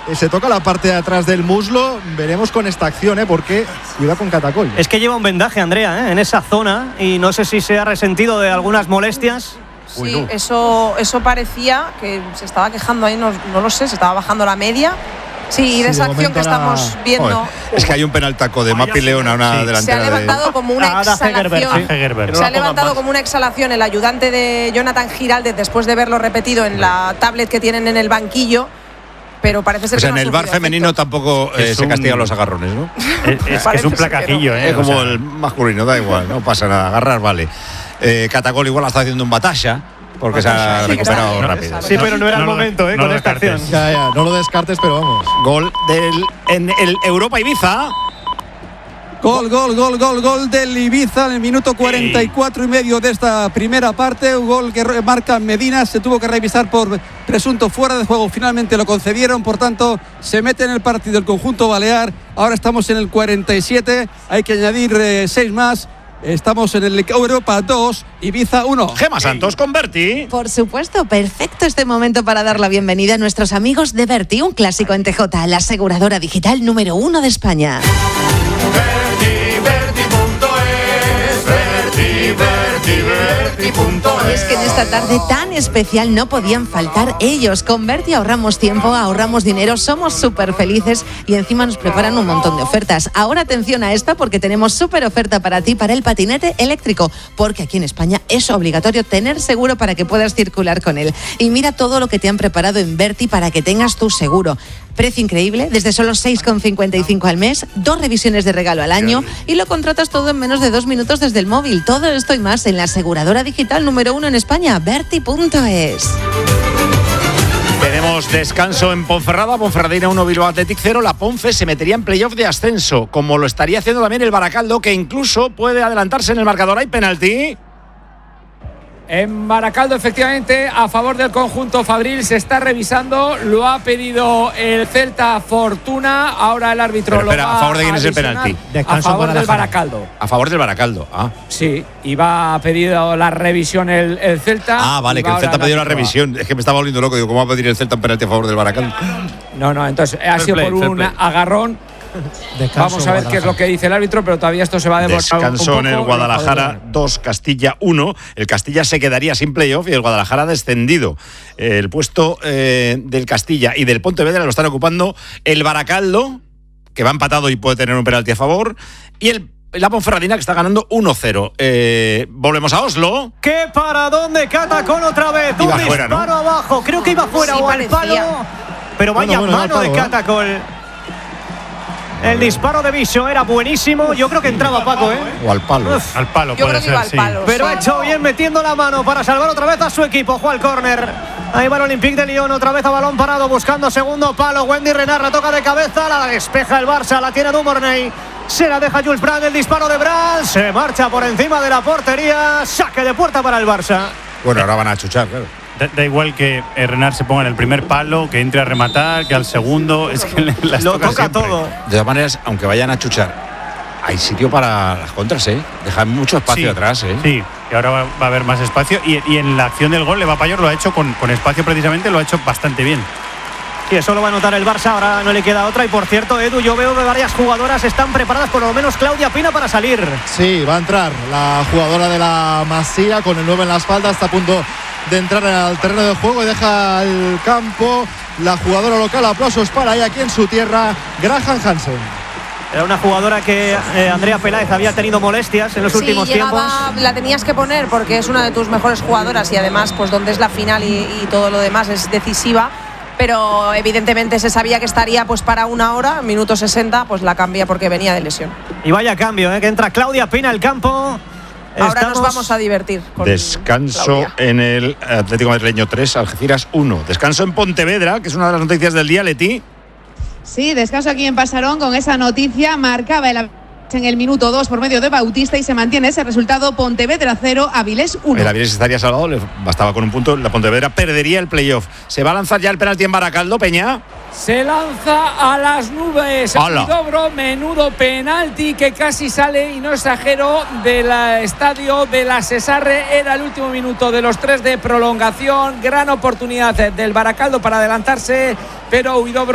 se toca la parte de atrás del muslo. Veremos con esta acción, porque cuidado con Catacol. Es que lleva un vendaje, Andrea, en esa zona, y no sé si se ha resentido de algunas molestias. Sí, eso parecía que se estaba quejando ahí, no lo sé, se estaba bajando la media. Sí, de esa acción que estamos viendo. Joder, es que hay un penaltaco de Mapi León a una delantera. Se ha levantado como una exhalación. Se ha levantado como una exhalación el ayudante de Jonathan Giraldez después de verlo repetido en la tablet que tienen en el banquillo. Pero parece ser que en el bar femenino tampoco se castigan los agarrones, ¿no? Es un placajillo, Es como el masculino, da igual, no pasa nada, agarrar vale. Catacol igual está haciendo un batalla, porque se ha recuperado rápido. Sí, pero no era el momento, con esta acción. Ya, no lo descartes, pero vamos. Gol en el Europa Ibiza. Gol del Ibiza en el minuto 44 y medio de esta primera parte. Un gol que marca Medina. Se tuvo que revisar por presunto fuera de juego. Finalmente lo concedieron. Por tanto, se mete en el partido el conjunto balear. Ahora estamos en el 47. Hay que añadir 6 más. Estamos en el Europa 2, Ibiza 1. Gema Santos con Berti. Por supuesto, perfecto este momento para dar la bienvenida a nuestros amigos de Berti, un clásico en TJ, la aseguradora digital número 1 de España. Es que en esta tarde tan especial no podían faltar ellos. Con Berti ahorramos tiempo, ahorramos dinero, somos súper felices y encima nos preparan un montón de ofertas. Ahora atención a esta porque tenemos súper oferta para ti, para el patinete eléctrico, porque aquí en España es obligatorio tener seguro para que puedas circular con él. Y mira todo lo que te han preparado en Berti para que tengas tu seguro. Precio increíble, desde solo 6,55 al mes, 2 revisiones de regalo al año y lo contratas todo en menos de 2 minutos desde el móvil. Todo esto y más en la aseguradora digital número 1 en España, Berti.es. Tenemos descanso en Ponferrada, Ponferradina 1, Bilbao Athletic 0. La Ponfe se metería en playoff de ascenso, como lo estaría haciendo también el Baracaldo, que incluso puede adelantarse en el marcador. ¿Hay penalti? En Baracaldo, efectivamente, a favor del conjunto Fabril, se está revisando, lo ha pedido el Celta Fortuna, ahora el árbitro pero, espera, ¿a favor de quién es el penalti? A favor del Baracaldo. A favor del Baracaldo, Sí, y ha pedido la revisión el Celta. Vale, que el Celta ha pedido la revisión. Es que me estaba volviendo loco, digo, ¿cómo va a pedir el Celta un penalti a favor del Baracaldo? No, entonces ha sido por un agarrón. Vamos a ver qué es lo que dice el árbitro, pero todavía esto se va a demorar. Descanso en el Guadalajara 2, Castilla 1. El Castilla se quedaría sin playoff y el Guadalajara ha descendido. El puesto del Castilla y del Pontevedra lo están ocupando el Baracaldo, que va empatado y puede tener un penalti a favor, y la Ponferradina, que está ganando 1-0. Volvemos a Oslo. ¡Qué paradón de Catacol otra vez! Un disparo fuera, ¿no? Abajo. Creo que iba fuera o al palo. Pero vaya mano de Catacol. El disparo de Viso era buenísimo. Yo creo que entraba, Paco, O al palo. Al palo, yo puede creo que iba ser, al palo. Pero ha hecho bien metiendo la mano para salvar otra vez a su equipo. Juega al córner. Ahí va el Olympique de Lyon, otra vez a balón parado, buscando segundo palo. Wendy Renard la toca de cabeza, la despeja el Barça, la tiene Dumornay. Se la deja Jules Brand, el disparo de Brand. Se marcha por encima de la portería. Saque de puerta para el Barça. Bueno, ahora van a chuchar, claro. Da igual que Renard se ponga en el primer palo, que entre a rematar, que al segundo. Es que las lo toca siempre. todo. De todas maneras, aunque vayan a chuchar, hay sitio para las contras, Dejan mucho espacio atrás, Sí, y ahora va a haber más espacio. Y en la acción del gol, Eva Payor lo ha hecho con espacio precisamente, lo ha hecho bastante bien. Sí, eso lo va a notar el Barça, ahora no le queda otra. Y por cierto, Edu, yo veo que varias jugadoras están preparadas, por lo menos Claudia Pina, para salir. Sí, va a entrar la jugadora de la Masía con el 9 en la espalda, está a punto de entrar al terreno de juego y deja el campo la jugadora local. Aplausos para ella aquí en su tierra, Graham Hansen. Era una jugadora que Andrea Peláez había tenido molestias en los últimos tiempos. La tenías que poner porque es una de tus mejores jugadoras y además, pues donde es la final y todo lo demás es decisiva. Pero evidentemente se sabía que estaría pues para una hora, minuto 60, pues la cambia porque venía de lesión. Y vaya cambio, que entra Claudia Pina al campo. Ahora nos vamos a divertir con descanso Claudia. En el Atlético Madrileño 3, Algeciras 1. Descanso en Pontevedra, que es una de las noticias del día, Leti. Sí, descanso aquí en Pasarón con esa noticia. Marcaba en el minuto 2 por medio de Bautista y se mantiene ese resultado. Pontevedra 0, Avilés 1. El Avilés estaría salvado, le bastaba con un punto. La Pontevedra perdería el playoff. ¿Se va a lanzar ya el penalti en Baracaldo, Peña? Se lanza a las nubes. Huidobro, menudo penalti que casi sale, y no exagero, del estadio de la Cesarre. Era el último minuto de los 3 de prolongación. Gran oportunidad del Baracaldo para adelantarse, pero Huidobro